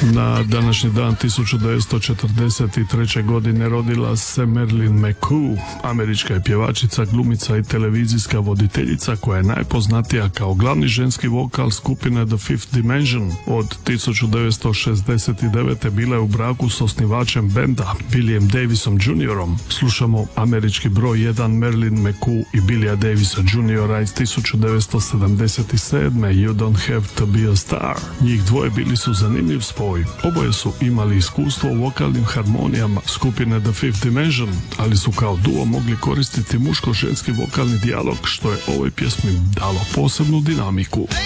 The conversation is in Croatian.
Na današnji dan 1943. godine rodila se Marilyn McCoo, američka je pjevačica, glumica i televizijska voditeljica koja je najpoznatija kao glavni ženski vokal skupine The Fifth Dimension. Od 1969. bila je u braku s osnivačem benda Billyem Davisom Jr. Slušamo američki broj 1 Marilyn McCoo i Billya Davisa Jr. iz 1977. You Don't Have to Be a Star. Njih dvoje bili su zanimljiv spoj. Oboje su imali iskustvo u vokalnim harmonijama skupine The Fifth Dimension, ali su kao duo mogli koristiti muško-ženski vokalni dijalog, što je ovoj pjesmi dalo posebnu dinamiku.